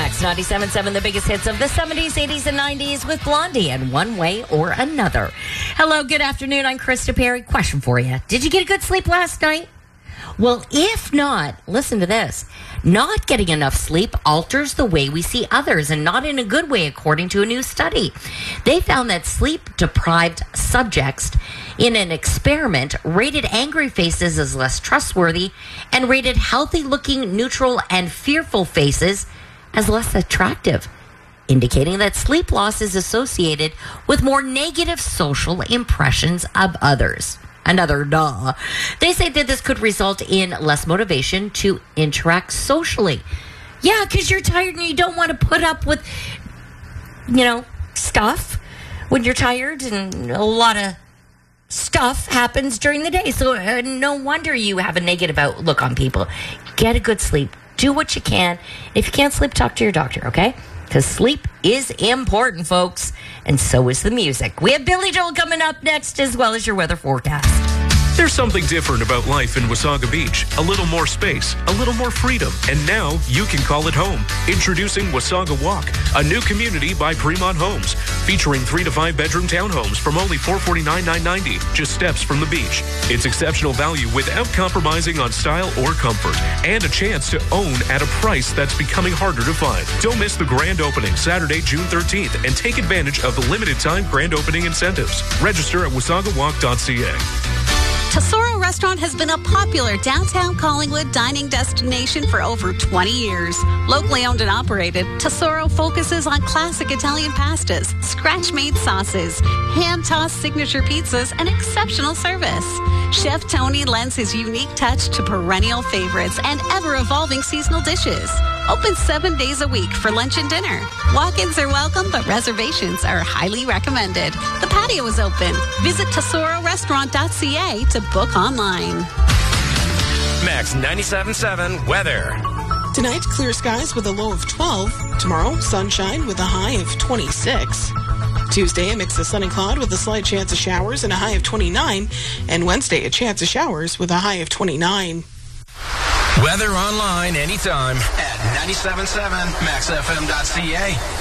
Max 97.7, the biggest hits of the 70s, 80s, and 90s with Blondie in one way or another. Hello, good afternoon. I'm Krista Perry. Question for you. Did you get a good sleep last night? Well, if not, listen to this. Not getting enough sleep alters the way we see others, and not in a good way, according to a new study. They found that sleep-deprived subjects in an experiment rated angry faces as less trustworthy and rated healthy-looking, neutral, and fearful faces as less attractive, indicating that sleep loss is associated with more negative social impressions of others. Another duh. They say that this could result in less motivation to interact socially. Yeah, because you're tired and you don't want to put up with, stuff when you're tired, and a lot of stuff happens during the day. So no wonder you have a negative outlook on people. Get a good sleep. Do what you can. If you can't sleep, talk to your doctor, okay? Because sleep is important, folks. And so is the music. We have Billy Joel coming up next, as well as your weather forecast. There's something different about life in Wasaga Beach. A little more space, a little more freedom, and now you can call it home. Introducing Wasaga Walk, a new community by Fremont Homes, featuring 3 to 5 bedroom townhomes from only $449,990, just steps from the beach. It's exceptional value without compromising on style or comfort, and a chance to own at a price that's becoming harder to find. Don't miss the grand opening Saturday, June 13th, and take advantage of the limited time grand opening incentives. Register at wasagawalk.ca. Tesoro Restaurant has been a popular downtown Collingwood dining destination for over 20 years. Locally owned and operated, Tesoro focuses on classic Italian pastas, scratch-made sauces, hand-tossed signature pizzas, and exceptional service. Chef Tony lends his unique touch to perennial favorites and ever-evolving seasonal dishes. Open 7 days a week for lunch and dinner. Walk-ins are welcome, but reservations are highly recommended. The patio is open. Visit tesororestaurant.ca to book online. Max 97.7 weather. Tonight, clear skies with a low of 12. Tomorrow, sunshine with a high of 26. Tuesday, a mix of sun and cloud with a slight chance of showers and a high of 29. And Wednesday, a chance of showers with a high of 29. Weather online anytime at 97.7maxfm.ca.